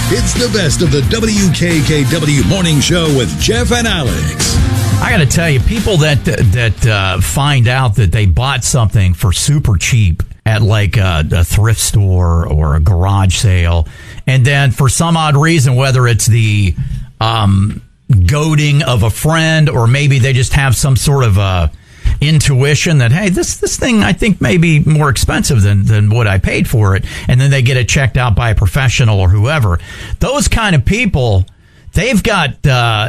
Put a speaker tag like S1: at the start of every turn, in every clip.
S1: It's the best of the WKKW Morning Show with Jeff and Alex.
S2: I got to tell you, people that find out that they bought something for super cheap at like a thrift store or a garage sale, and then for some odd reason, whether it's the goading of a friend or maybe they just have some sort of intuition that, hey, this thing I think may be more expensive than what I paid for it, and then they get it checked out by a professional or whoever. Those kind of people, they've got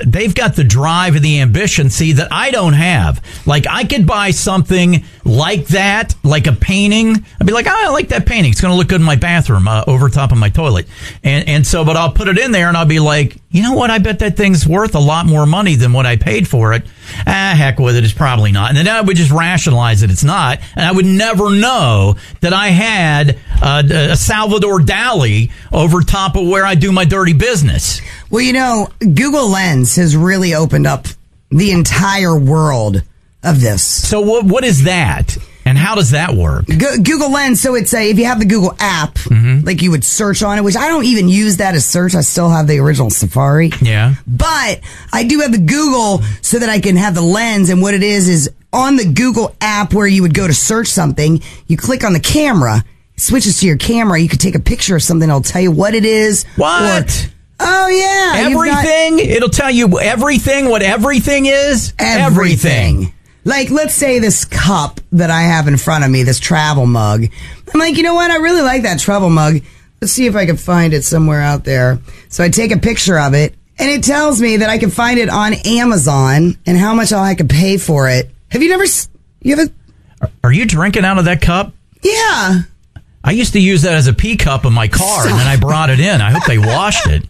S2: the drive and the ambition, see, that I don't have. Like, I could buy something like that, like a painting. I'd be like, oh, I like that painting. It's going to look good in my bathroom over top of my toilet. And so, but I'll put it in there and I'll be like, you know what? I bet that thing's worth a lot more money than what I paid for it. Heck with it. It's probably not. And then I would just rationalize that it's not. And I would never know that I had a Salvador Dali over top of where I do my dirty business.
S3: Well, you know, Google Lens has really opened up the entire world of this.
S2: So what is that? And how does that work?
S3: Google Lens, so it's if you have the Google app, like you would search on it, which I don't even use that as search. I still have the original Safari.
S2: Yeah.
S3: But I do have the Google so that I can have the lens. And what it is on the Google app where you would go to search something, you click on the camera, it switches to your camera. You could take a picture of something. It'll tell you what it is.
S2: What?
S3: Oh, yeah.
S2: Everything? It'll tell you everything, what everything is?
S3: Everything. Like, let's say this cup that I have in front of me, this travel mug. I'm like, you know what? I really like that travel mug. Let's see if I can find it somewhere out there. So I take a picture of it, and it tells me that I can find it on Amazon and how much I could pay for it. Have you ever...
S2: Are you drinking out of that cup?
S3: Yeah.
S2: I used to use that as a pee cup in my car, and then I brought it in. I hope they washed it.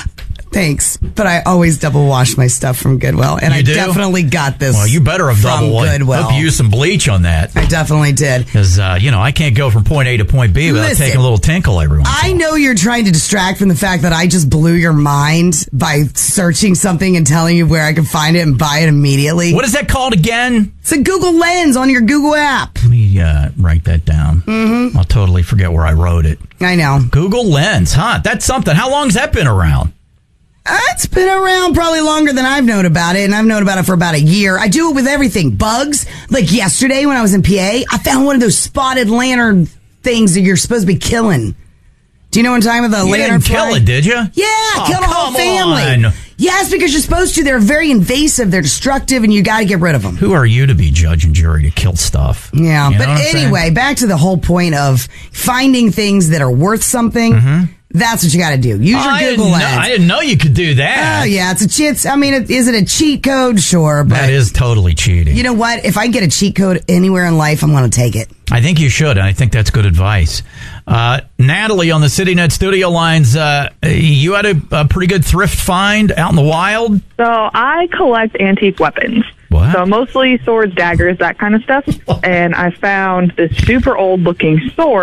S3: Thanks, but I always double wash my stuff from Goodwill, and I definitely got this.
S2: Well, you better have
S3: from
S2: double
S3: Goodwill.
S2: Hope you used some bleach on that.
S3: I definitely did,
S2: because I can't go from point A to point B without taking a little tinkle every once in a while.
S3: I know you're trying to distract from the fact that I just blew your mind by searching something and telling you where I can find it and buy it immediately.
S2: What is that called again?
S3: It's a Google Lens on your Google app.
S2: Let me write that down. Mm-hmm. I'll totally forget where I wrote it.
S3: I know.
S2: Google Lens, huh? That's something. How long has that been around?
S3: It's been around probably longer than I've known about it, and I've known about it for about a year. I do it with everything. Bugs. Like yesterday when I was in PA, I found one of those spotted lantern things that you're supposed to be killing. Do you know what I'm talking about? The lantern
S2: didn't kill it, did you?
S3: Yeah, killed the whole family.
S2: On.
S3: Yes, because you're supposed to. They're very invasive. They're destructive, and you got to get rid of them.
S2: Who are you to be judge and jury to kill stuff?
S3: Yeah, but anyway, back to the whole point of finding things that are worth something. Mm-hmm. That's what you got to do. Use your Google Lens.
S2: I didn't know you could do that.
S3: Oh, yeah. Is it a cheat code? Sure. But
S2: that is totally cheating.
S3: You know what? If I get a cheat code anywhere in life, I'm going to take it.
S2: I think you should, and I think that's good advice. Natalie on the CityNet studio lines, you had a pretty good thrift find out in the wild?
S4: So I collect antique weapons.
S2: What?
S4: So mostly swords, daggers, that kind of stuff. And I found this super old looking sword.